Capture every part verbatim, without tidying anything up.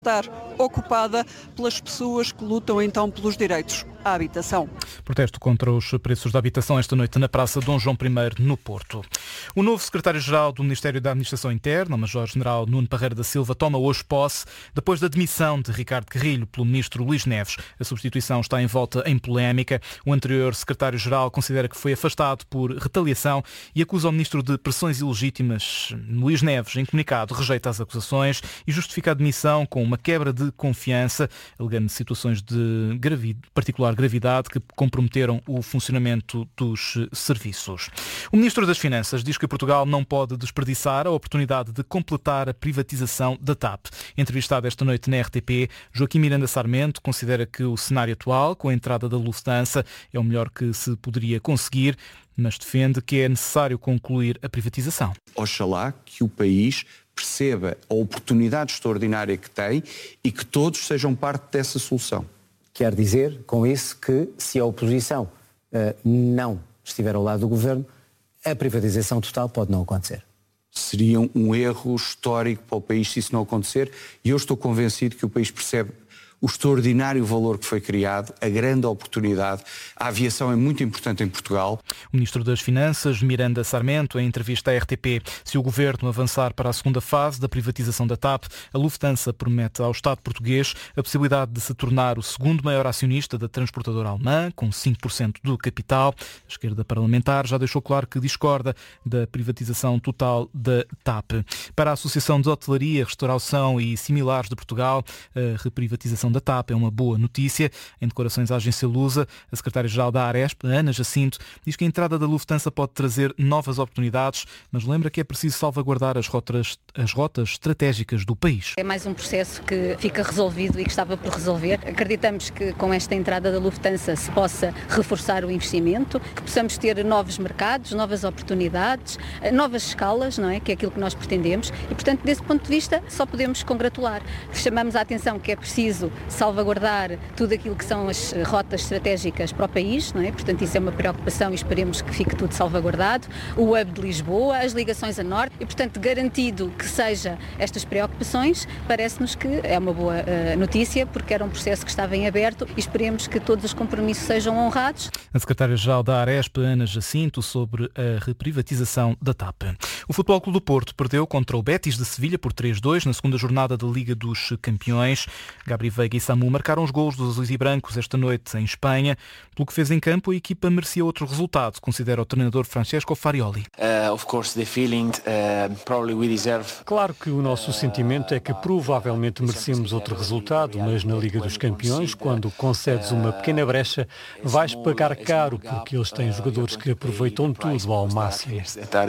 estar ocupada pelas pessoas que lutam então pelos direitos à habitação. Protesto contra os preços da habitação esta noite na Praça Dom João I no Porto. O novo secretário-geral do Ministério da Administração Interna, o Major-General Nuno Parreira da Silva, toma hoje posse depois da demissão de Ricardo Carrilho pelo ministro Luís Neves. A substituição está envolta em polémica. O anterior secretário-geral considera que foi afastado por retaliação e acusa o ministro de pressões ilegítimas. Luís Neves, em comunicado, rejeita as acusações e justifica a demissão com uma quebra de confiança, alegando situações de gravi- particular gravidade que comprometeram o funcionamento dos serviços. O Ministro das Finanças diz que Portugal não pode desperdiçar a oportunidade de completar a privatização da T A P. Entrevistado esta noite na R T P, Joaquim Miranda Sarmento considera que o cenário atual, com a entrada da Lufthansa, é o melhor que se poderia conseguir, mas defende que é necessário concluir a privatização. Oxalá que o país perceba a oportunidade extraordinária que tem e que todos sejam parte dessa solução. Quer dizer, com isso, que se a oposição uh, não estiver ao lado do governo, a privatização total pode não acontecer. Seria um erro histórico para o país se isso não acontecer, e eu estou convencido que o país percebe o extraordinário valor que foi criado, a grande oportunidade. A aviação é muito importante em Portugal. O Ministro das Finanças, Miranda Sarmento, em entrevista à R T P, se o Governo avançar para a segunda fase da privatização da T A P, a Lufthansa promete ao Estado português a possibilidade de se tornar o segundo maior acionista da transportadora alemã, com cinco por cento do capital. A esquerda parlamentar já deixou claro que discorda da privatização total da T A P. Para a Associação de Hotelaria, Restauração e Similares de Portugal, a reprivatização da T A P é uma boa notícia. Em declarações à agência Lusa, a secretária-geral da Aresp, Ana Jacinto, diz que a entrada da Lufthansa pode trazer novas oportunidades, mas lembra que é preciso salvaguardar as rotas, as rotas estratégicas do país. É mais um processo que fica resolvido e que estava por resolver. Acreditamos que com esta entrada da Lufthansa se possa reforçar o investimento, que possamos ter novos mercados, novas oportunidades, novas escalas, não é? Que é aquilo que nós pretendemos e, portanto, desse ponto de vista, só podemos congratular. Chamamos a atenção que é preciso salvaguardar tudo aquilo que são as rotas estratégicas para o país, não é? Portanto, isso é uma preocupação e esperemos que fique tudo salvaguardado. O hub de Lisboa, as ligações a norte e, portanto, garantido que seja estas preocupações, parece-nos que é uma boa uh, notícia, porque era um processo que estava em aberto e esperemos que todos os compromissos sejam honrados. A secretária-geral da Aresp, Ana Jacinto, sobre a reprivatização da T A P. O Futebol Clube do Porto perdeu contra o Betis de Sevilha por três a dois na segunda jornada da Liga dos Campeões. Gabri Veiga e Samu marcaram os golos dos azuis e brancos esta noite em Espanha. Pelo que fez em campo, a equipa merecia outro resultado, considera o treinador Francesco Farioli. Uh, of course the feeling, uh, probably we deserve. Claro que o nosso sentimento é que provavelmente merecemos outro resultado, mas na Liga dos Campeões, quando concedes uma pequena brecha, vais pagar caro, porque eles têm jogadores que aproveitam tudo ao máximo.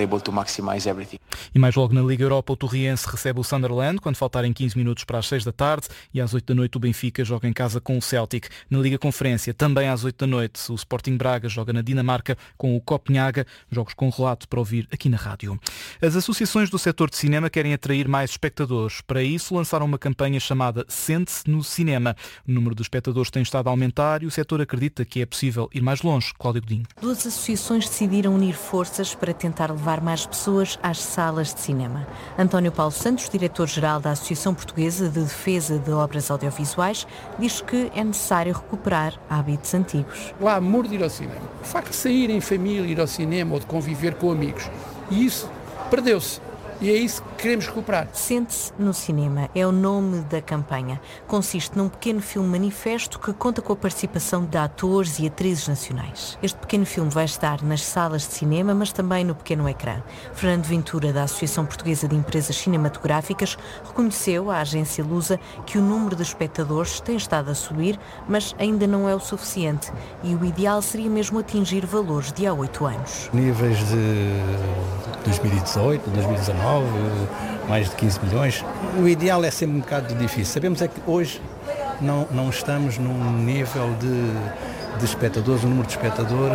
E mais logo na Liga Europa, o Torriense recebe o Sunderland quando faltarem quinze minutos para as seis da tarde e às oito da noite o Benfica joga em casa com o Celtic. Na Liga Conferência, também às oito da noite, o Sporting Braga joga na Dinamarca com o Copenhaga, jogos com relato para ouvir aqui na rádio. As associações do setor de cinema querem atrair mais espectadores. Para isso, lançaram uma campanha chamada Sente-se no Cinema. O número de espectadores tem estado a aumentar e o setor acredita que é possível ir mais longe. Cláudio Godinho. Duas associações decidiram unir forças para tentar levar mais pessoas às salas de cinema. António Paulo Santos, diretor-geral da Associação Portuguesa de Defesa de Obras Audiovisuais, diz que é necessário recuperar hábitos antigos. O amor de ir ao cinema, o facto de sair em família, ir ao cinema ou de conviver com amigos, e isso perdeu-se. E é isso que queremos recuperar. Sente-se no Cinema é o nome da campanha. Consiste num pequeno filme manifesto que conta com a participação de atores e atrizes nacionais. Este pequeno filme vai estar nas salas de cinema, mas também no pequeno ecrã. Fernando Ventura, da Associação Portuguesa de Empresas Cinematográficas, reconheceu à agência Lusa que o número de espectadores tem estado a subir, mas ainda não é o suficiente. E o ideal seria mesmo atingir valores de há oito anos. Níveis de dois mil e dezoito, dois mil e dezanove, mais de quinze milhões. O ideal é sempre um bocado difícil. Sabemos é que hoje não, não estamos num nível de, de espectadores, um número de espectadores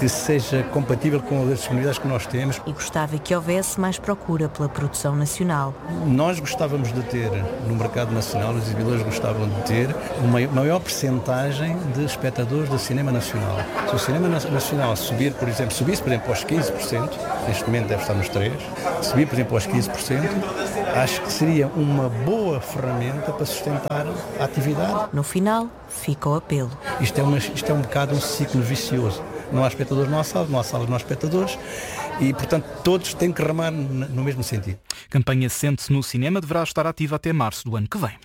que seja compatível com as disponibilidades que nós temos. E gostava que houvesse mais procura pela produção nacional. Nós gostávamos de ter, no mercado nacional, os exibidores gostavam de ter uma maior percentagem de espectadores do cinema nacional. Se o cinema nacional subir, por exemplo, subisse, por exemplo, aos quinze por cento, neste momento deve estar nos três, subir, por exemplo, aos quinze por cento, acho que seria uma boa ferramenta para sustentar a atividade. No final, fica o apelo. Isto é, uma, isto é um bocado um ciclo vicioso. Não há espectadores, não há salas, não há salas, não há espectadores e, portanto, todos têm que remar no mesmo sentido. A campanha Sente-se no Cinema deverá estar ativa até março do ano que vem.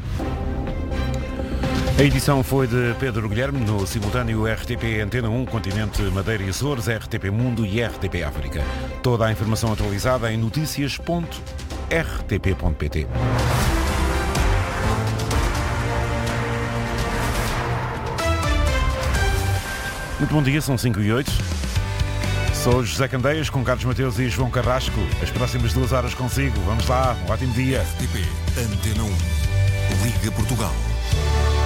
A edição foi de Pedro Guilherme, no simultâneo R T P Antena um, Continente, Madeira e Açores, R T P Mundo e R T P África. Toda a informação atualizada em notícias ponto r t p ponto p t. Muito bom dia, são cinco e oito. Sou José Candeias, com Carlos Mateus e João Carrasco. As próximas duas horas consigo. Vamos lá, um ótimo dia. R T P Antena um. Liga Portugal.